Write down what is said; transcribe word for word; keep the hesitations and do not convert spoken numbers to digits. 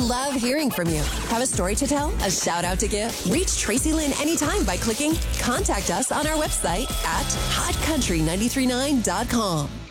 love hearing from you. Have a story to tell? A shout out to give? Reach Tracy Lynn anytime by clicking Contact Us on our website at hot country nine three nine dot com.